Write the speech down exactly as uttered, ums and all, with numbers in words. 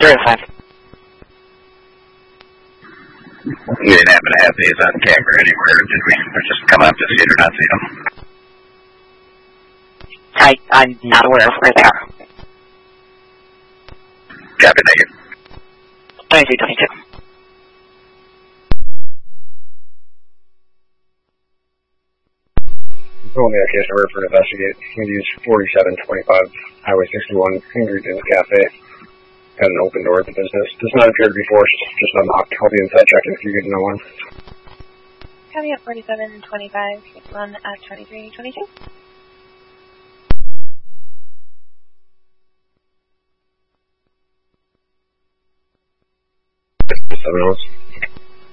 zero five. We didn't happen to have these on camera anywhere, did we? They're just coming up to see it or not see them. I, I'm not aware of where they are. Copy, thank you. twenty-two twenty-two. Only a case number for investigate. You use forty-seven twenty-five Highway sixty-one, Ingrid's Cafe. Got an open door at the business. Does not appear to be forced, just unlocked. I'll be inside checking if you get no one. Copy at forty-seven twenty-five, one at twenty-three twenty-two. Someone else.